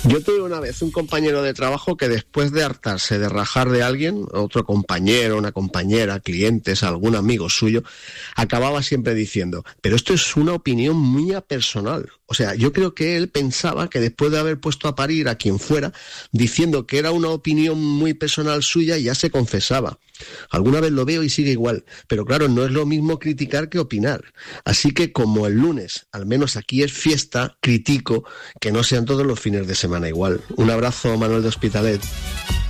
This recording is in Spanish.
Yo tuve una vez un compañero de trabajo que después de hartarse de rajar de alguien, otro compañero, una compañera, clientes, algún amigo suyo, acababa siempre diciendo, pero esto es una opinión mía personal. O sea, yo creo que él pensaba que después de haber puesto a parir a quien fuera, diciendo que era una opinión muy personal suya, ya se confesaba. Alguna vez lo veo y sigue igual, pero claro, no es lo mismo criticar que opinar. Así que como el lunes, al menos aquí es fiesta, critico que no sean todos los fines de semana igual. Un abrazo, Manuel de Hospitalet.